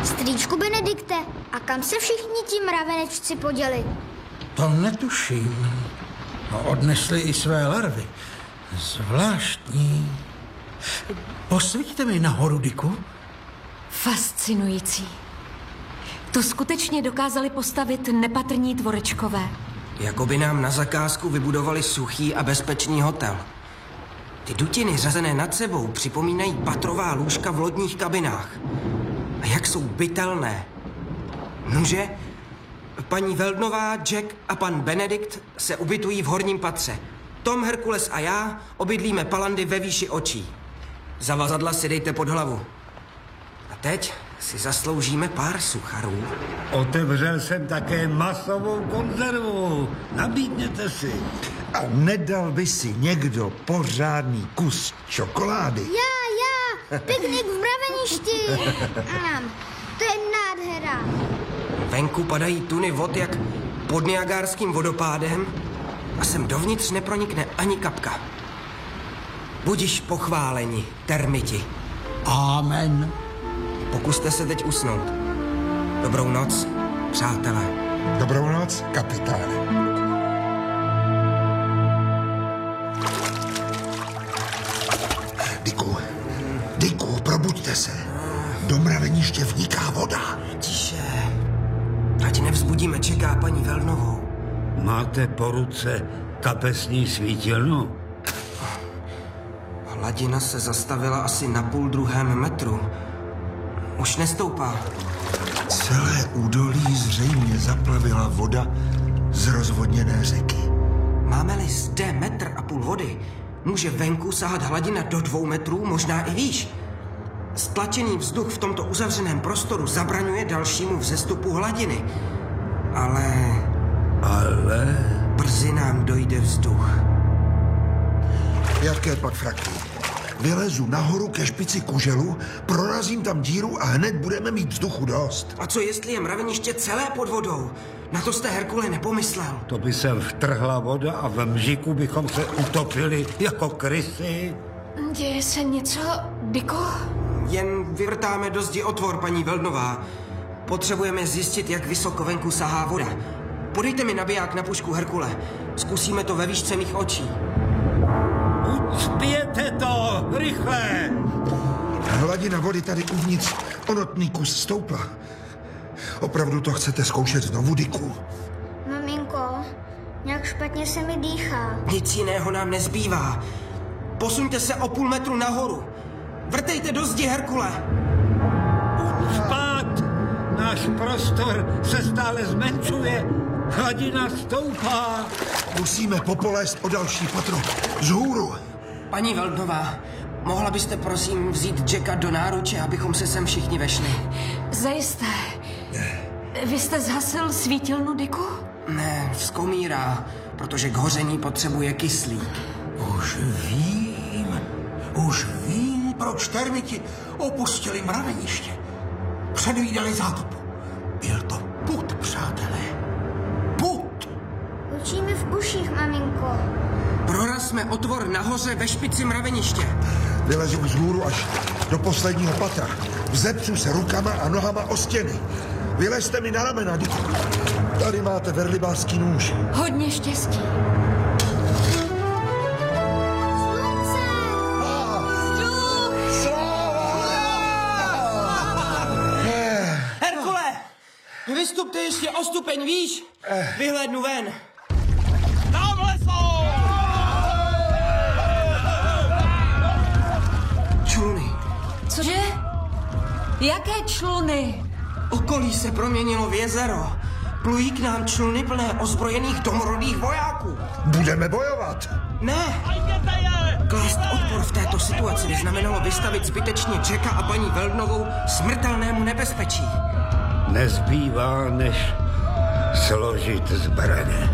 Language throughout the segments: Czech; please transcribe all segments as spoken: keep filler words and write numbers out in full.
Strýčku Benedikte, a kam se všichni ti mravenečci poděli? To netuším. No, odnesli i své larvy. Zvláštní. Posvíťte mi nahoru, Dicku. Fascinující. To skutečně dokázali postavit nepatrní tvorečkové. Jako by nám na zakázku vybudovali suchý a bezpečný hotel. Ty dutiny řazené nad sebou připomínají patrová lůžka v lodních kabinách. A jak jsou bytelné. Nuže, paní Veldnová, Jack a pan Benedikt se ubytují v horním patře. Tom, Herkules a já obydlíme palandy ve výši očí. Zavazadla si dejte pod hlavu. A teď si zasloužíme pár sucharů. Otevřel jsem také masovou konzervu. Nabídněte si. A nedal by si někdo pořádný kus čokolády? Já, já, piknik v mraveništi. Mm, to je nádhera. Venku padají tuny vod jak pod Niagárským vodopádem a sem dovnitř nepronikne ani kapka. Budiš pochváleni, termiti. Amen. Pokuste se teď usnout. Dobrou noc, přátelé. Dobrou noc, kapitáne. Dicku, Dicku, probuďte se. Do mraveniště vniká voda. Tiše. Ať nevzbudíme, čeká paní Veldnovou. Máte po ruce kapesní svítilnu? Hladina se zastavila asi na půl druhém metru. Už nestoupá. Celé údolí zřejmě zaplavila voda z rozvodněné řeky. Máme-li zde metr a půl vody, může venku sahat hladina do dvou metrů, možná i výš. Stlačený vzduch v tomto uzavřeném prostoru zabraňuje dalšímu vzestupu hladiny. Ale... Ale... brzy nám dojde vzduch. Jaké pak fraky? Vylezu nahoru ke špici kuželu, prorazím tam díru a hned budeme mít vzduchu dost. A co jestli je mraveniště celé pod vodou? Na to jste, Herkule, nepomyslel. To by sem vtrhla voda a v mžiku bychom se utopili jako krysy. Děje se něco, Dicku? Jen vyvrtáme do zdi otvor, paní Veldnová. Potřebujeme zjistit, jak vysoko venku sahá voda. Podejte mi nabiják na pušku, Herkule. Zkusíme to ve výšce mých očí. Ucpěte to! Rychle! Hladina vody tady uvnitř o notný kus stoupla. Opravdu to chcete zkoušet znovu, Dicku? Maminko, nějak špatně se mi dýchá. Nic jiného nám nezbývá. Posuňte se o půl metru nahoru. Vrtejte do zdi, Herkule. Spát! Náš prostor se stále zmenšuje. Hladina stoupá. Musíme popolézt o další patro. Vzhůru. Paní Veldnová, mohla byste prosím vzít Jacka do náruče, abychom se sem všichni vešli? Zajisté. Vy jste zhasil svítilnu, Dicku? Ne, vzkomírá, protože k hoření potřebuje kyslík. Už vím, už vím, proč termiti opustili mraveniště. Předvídali zátopu. Byl to pud, přátelé. Pud. Učí mi v uších, maminko. Prorazme otvor nahoře ve špici mraveniště. Vylezu vzhůru až do posledního patra. Vzepřu se rukama a nohama o stěny. Vylezte mi na ramena, Dicku. Tady máte verlibářský nůž. Hodně štěstí. Slunce! Herkule! Vystupte ještě o stupeň výš. Vyhlédnu ven. Tamhle jsou! Čluny. Cože? Jaké čluny? Okolí se proměnilo v jezero. Plují k nám čluny plné ozbrojených domorodých vojáků. Budeme bojovat. Ne, Najděte je! klást odpor v této situaci by znamenalo vystavit zbytečně Jacka a paní Veldnovou smrtelnému nebezpečí. Nezbývá, než složit zbraně.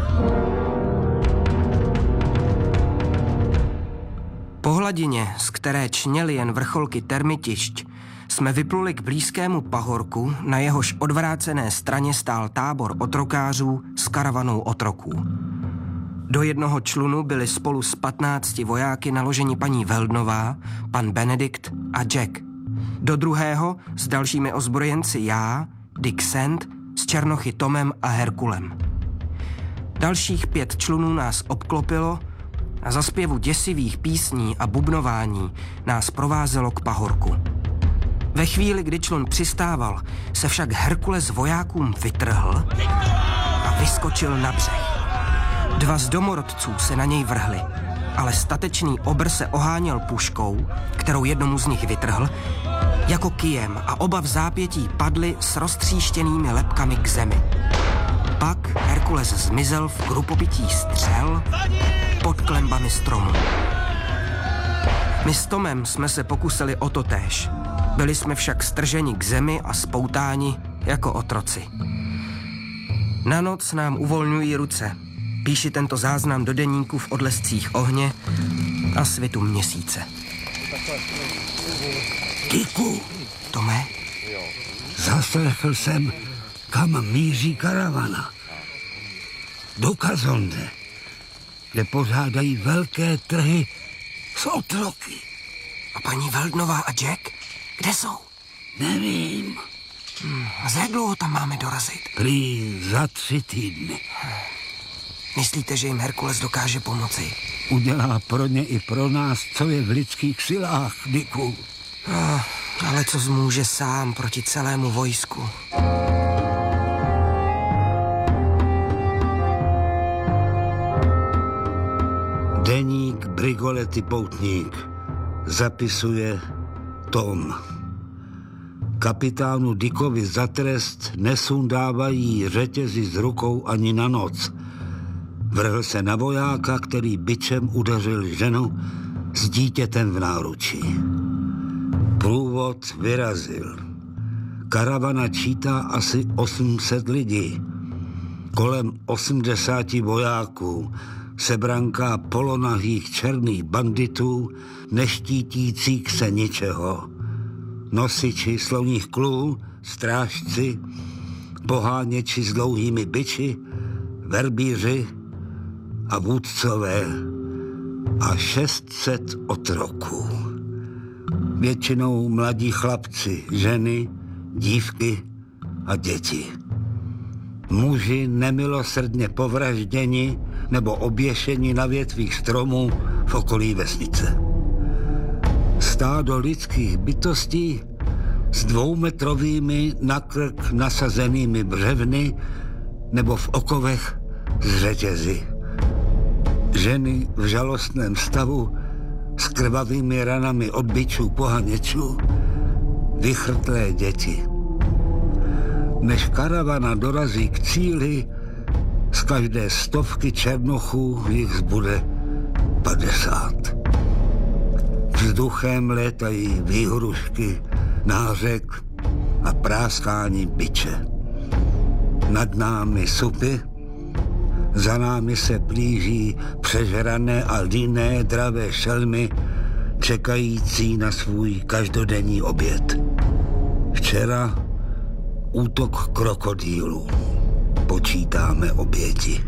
Po hladině, z které čněly jen vrcholky termitišť, jsme vypluli k blízkému pahorku, na jehož odvrácené straně stál tábor otrokářů s karavanou otroků. Do jednoho člunu byli spolu s patnácti vojáky naloženi paní Veldnová, pan Benedikt a Jack. Do druhého s dalšími ozbrojenci já, Dick Sand, s černochy Tomem a Herkulem. Dalších pět člunů nás obklopilo a za zpěvu děsivých písní a bubnování nás provázelo k pahorku. Ve chvíli, kdy člun přistával, se však Herkules vojákům vytrhl a vyskočil na břeh. Dva z domorodců se na něj vrhli, ale statečný obr se oháněl puškou, kterou jednomu z nich vytrhl, jako kijem a oba v zápětí padli s roztříštěnými lebkami k zemi. Pak Herkules zmizel v krupopití střel pod klembami stromů. My s Tomem jsme se pokusili o to též. Byli jsme však strženi k zemi a spoutáni jako otroci. Na noc nám uvolňují ruce. Píši tento záznam do deníku v odlescích ohně a svitu měsíce. Dicku, Tome? zaslechl jsem, kam míří karavana. Do Kazonde, kde pořádají velké trhy s otroky. A paní Veldnová a Jack? Kde jsou? Nevím, Hmm, a za jak dlouho tam máme dorazit? prý za tři týdny. Myslíte, že jim Herkules dokáže pomoci? Udělá pro ně i pro nás, co je v lidských silách, Dicku. Oh, ale co zmůže sám proti celému vojsku? Deník Brigolety Poutník zapisuje Tom. Kapitánu Dickovi za trest nesundávají řetězy z rukou ani na noc. Vrhl se na vojáka, který bičem udeřil ženu s dítětem v náručí. Průvod vyrazil. Karavana čítá asi osm set lidí. Kolem osmdesáti vojáků, sebranka polonahých černých banditů, neštítících se ničeho. Nosiči sloních klů, strážci, poháněči s dlouhými biči, verbíři a vůdcové a šest set otroků. Většinou mladí chlapci, ženy, dívky a děti. Muži nemilosrdně povražděni nebo oběšeni na větvích stromů v okolí vesnice. Stádo lidských bytostí s dvoumetrovými na krk nasazenými břevny nebo v okovech z řetězy. Ženy v žalostném stavu s krvavými ranami od bičů pohaněčů, vychrtlé děti. Než karavana dorazí k cíli, z každé stovky černochů jich zbude padesát. Vzduchem létají výhrušky, nářek a práskání biče. Nad námi supy, za námi se plíží přežrané a líné dravé šelmy, čekající na svůj každodenní oběd. Včera útok krokodýlů. Počítáme oběti.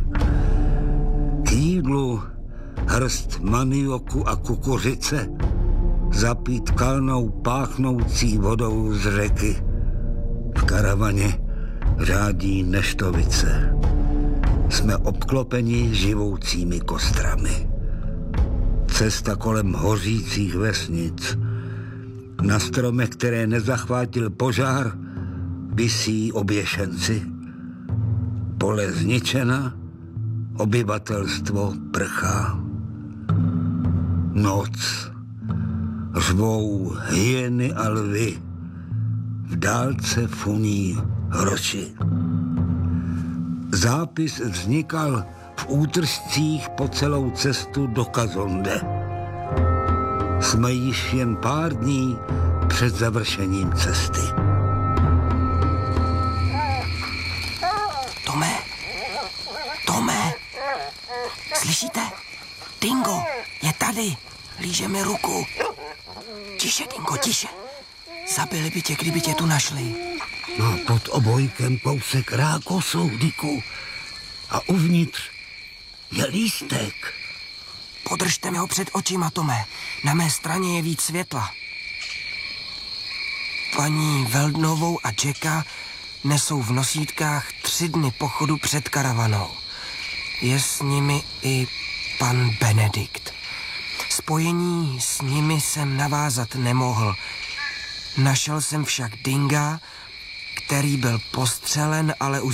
K jídlu hrst manioku a kukuřice, zapít kalnou páchnoucí vodou z řeky. V karavaně řádí neštovice. Jsme obklopeni živoucími kostrami. Cesta kolem hořících vesnic. Na stromech, které nezachvátil požár, visí oběšenci. Pole zničena, obyvatelstvo prchá. Noc. Řvou hyeny a lvy. V dálce funí hroši. Zápis vznikal v útržcích po celou cestu do Kazonde. Jsme již jen pár dní před završením cesty. Tome? Tome? Slyšíte? Dingo, je tady. Líže mi ruku. Tiše, Dingo, tiše. Zabili by tě, kdyby tě tu našli. No, pod obojkem kousek rákosu, Dicku. A uvnitř je lístek. Podržte mi ho před očima, Tome. Na mé straně je víc světla. Paní Veldnovou a Jacka nesou v nosítkách tři dny pochodu před karavanou. Je s nimi i pan Benedikt. Spojení s nimi jsem navázat nemohl. Našel jsem však Dinga, který byl postřelen, ale už